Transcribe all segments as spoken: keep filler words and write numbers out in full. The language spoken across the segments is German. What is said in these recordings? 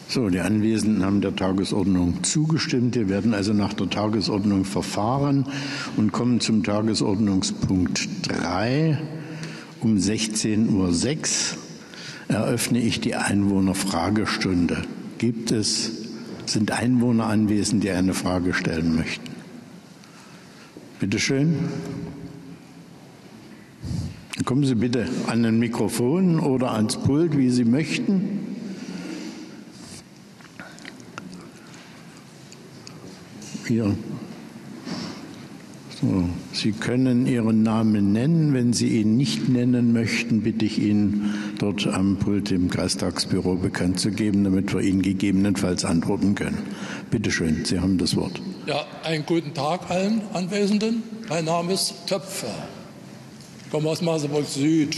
So, die Anwesenden haben der Tagesordnung zugestimmt. Wir werden also nach der Tagesordnung verfahren und kommen zum Tagesordnungspunkt drei. Um sechzehn Uhr sechs eröffne ich die Einwohnerfragestunde. Gibt es, sind Einwohner anwesend, die eine Frage stellen möchten? Bitte schön. Kommen Sie bitte an ein Mikrofon oder ans Pult, wie Sie möchten. Hier. So, Sie können Ihren Namen nennen. Wenn Sie ihn nicht nennen möchten, bitte ich ihn dort am Pult im Kreistagsbüro bekannt zu geben, damit wir Ihnen gegebenenfalls antworten können. Bitte schön, Sie haben das Wort. Ja, einen guten Tag allen Anwesenden. Mein Name ist Töpfer. Ich komme aus Merseburg Süd.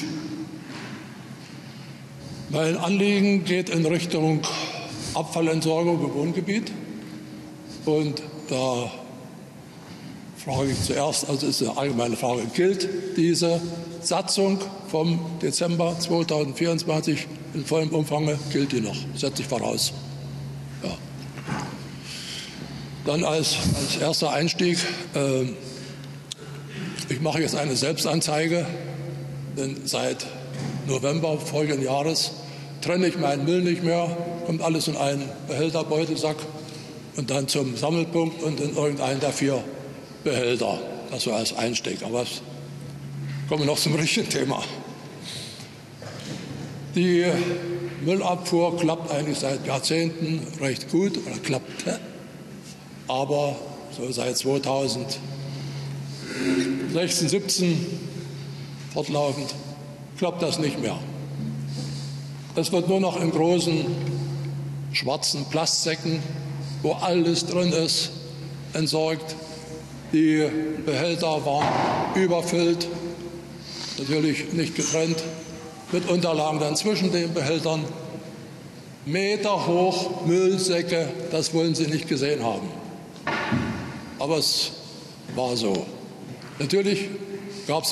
Mein Anliegen geht in Richtung Abfallentsorgung im Wohngebiet. Und da frage ich zuerst, also ist eine allgemeine Frage, gilt diese Satzung vom Dezember zweitausendvierundzwanzig in vollem Umfang, gilt die noch? Setze ich voraus. Ja. Dann als, als erster Einstieg, äh, ich mache jetzt eine Selbstanzeige, denn seit November vorigen Jahres trenne ich meinen Müll nicht mehr, kommt alles in einen Behälterbeutelsack und dann zum Sammelpunkt und in irgendeinen der vier Behälter. Das so als Einstieg. Aber jetzt kommen wir noch zum richtigen Thema. Die Müllabfuhr klappt eigentlich seit Jahrzehnten recht gut oder klappte, aber so seit zweitausendsechzehn, siebzehn fortlaufend klappt das nicht mehr. Es wird nur noch in großen schwarzen Plastsäcken, wo alles drin ist, entsorgt. Die Behälter waren überfüllt, natürlich nicht getrennt, mit Unterlagen dann zwischen den Behältern. Meter hoch Müllsäcke, das wollen Sie nicht gesehen haben. Aber es war so. Natürlich gab es